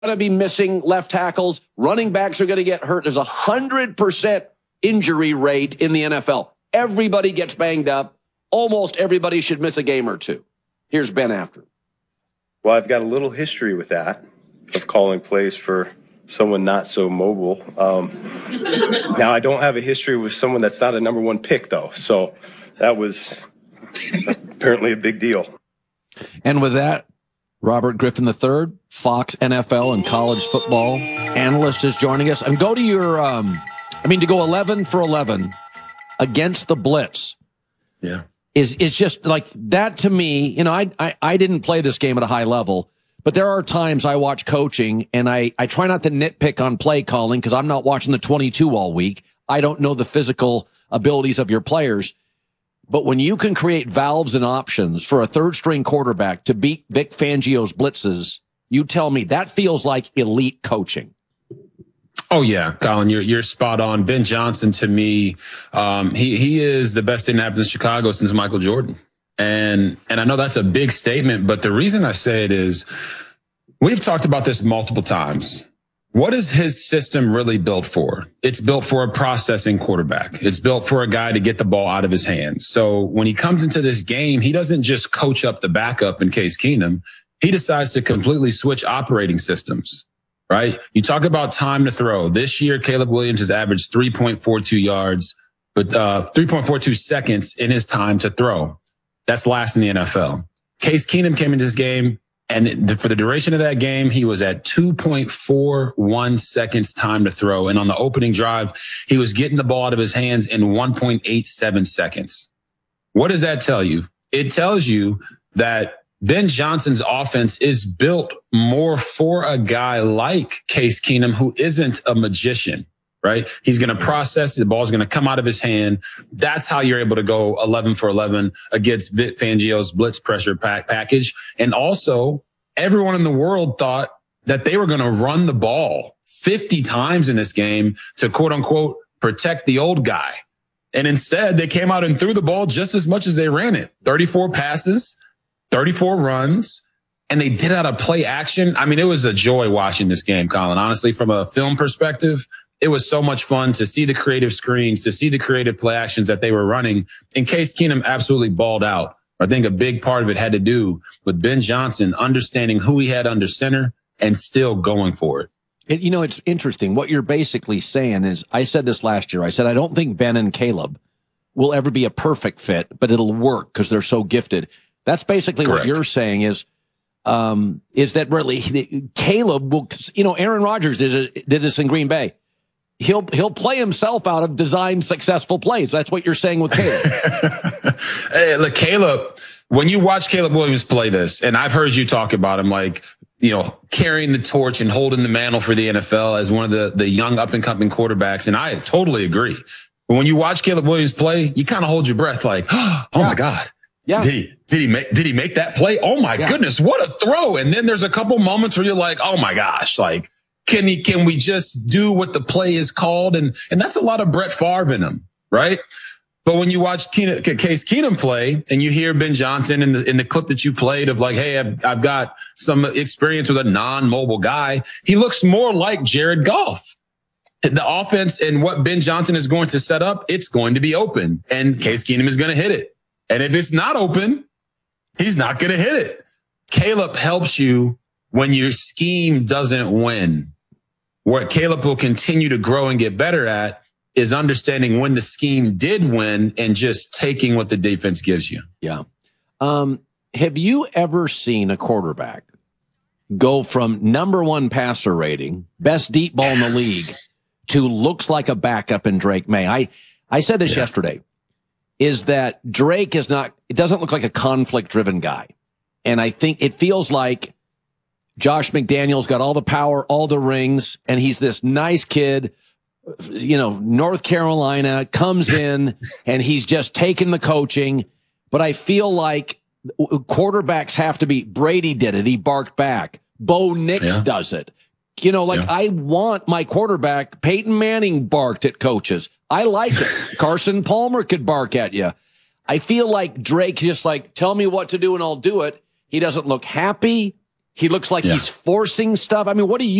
to be missing left tackles. Running backs are going to get hurt. There's 100% injury rate in the NFL. Everybody gets banged up. Almost everybody should miss a game or two. Here's Ben after. Well, I've got a little history with that, of calling plays for someone not so mobile. Now, I don't have a history with someone that's not a number one pick, though. So that was apparently a big deal. And with that, Robert Griffin III, Fox NFL and college football analyst, is joining us. And go to your, to go 11 for 11 against the blitz. Yeah. Is just like that to me. I didn't play this game at a high level, but there are times I watch coaching and I try not to nitpick on play calling because I'm not watching the 22 all week. I don't know the physical abilities of your players. But when you can create valves and options for a third string quarterback to beat Vic Fangio's blitzes, you tell me that feels like elite coaching. Oh yeah, Colin, you're spot on. Ben Johnson, to me, he is the best thing that happened in Chicago since Michael Jordan. And I know that's a big statement, but the reason I say it is we've talked about this multiple times. What is his system really built for? It's built for a processing quarterback. It's built for a guy to get the ball out of his hands. So when he comes into this game, he doesn't just coach up the backup in Case Keenum. He decides to completely switch operating systems, right? You talk about time to throw. This year, Caleb Williams has averaged 3.42 yards, but 3.42 seconds in his time to throw. That's last in the NFL. Case Keenum came into this game, and for the duration of that game, he was at 2.41 seconds time to throw. And on the opening drive, he was getting the ball out of his hands in 1.87 seconds. What does that tell you? It tells you that Ben Johnson's offense is built more for a guy like Case Keenum, who isn't a magician, right? He's going to process, the ball's going to come out of his hand. That's how you're able to go 11 for 11 against Vic Fangio's blitz pressure package. And also, everyone in the world thought that they were going to run the ball 50 times in this game to quote unquote protect the old guy. And instead, they came out and threw the ball just as much as they ran it. 34 passes, 34 runs, and they did out of play action. I mean, it was a joy watching this game, Colin. Honestly, from a film perspective, it was so much fun to see the creative screens, to see the creative play actions that they were running. In Case Keenum absolutely balled out. I think a big part of it had to do with Ben Johnson understanding who he had under center and still going for it. It's interesting. What you're basically saying is, I said this last year. I said, I don't think Ben and Caleb will ever be a perfect fit, but it'll work because they're so gifted. That's basically Correct. What you're saying is that really Caleb will, Aaron Rodgers did this in Green Bay. He'll play himself out of designed successful plays. That's what you're saying with Caleb. Hey, look, Caleb, when you watch Caleb Williams play this, and I've heard you talk about him like, carrying the torch and holding the mantle for the NFL as one of the young up and coming quarterbacks. And I totally agree. But when you watch Caleb Williams play, you kind of hold your breath like, oh my God. Yeah. Did he make that play? Oh my goodness, what a throw. And then there's a couple moments where you're like, oh my gosh, like, can we just do what the play is called? And that's a lot of Brett Favre in him, right? But when you watch Case Keenum play and you hear Ben Johnson in the clip that you played of like, hey, I've got some experience with a non-mobile guy, he looks more like Jared Goff. The offense and what Ben Johnson is going to set up, it's going to be open, and Case Keenum is going to hit it. And if it's not open, he's not going to hit it. Caleb helps you when your scheme doesn't win. What Caleb will continue to grow and get better at is understanding when the scheme did win and just taking what the defense gives you. Yeah. Have you ever seen a quarterback go from number one passer rating, best deep ball in the league, to looks like a backup in Drake May? I said this yesterday, is that Drake it doesn't look like a conflict-driven guy. And I think it feels like Josh McDaniels got all the power, all the rings, and he's this nice kid, North Carolina, comes in, and he's just taking the coaching. But I feel like quarterbacks have to be, Brady did it, he barked back. Bo Nix does it. I want my quarterback, Peyton Manning barked at coaches. I like it. Carson Palmer could bark at you. I feel like Drake just like, tell me what to do and I'll do it. He doesn't look happy. He looks like Yeah. he's forcing stuff. I mean, what do you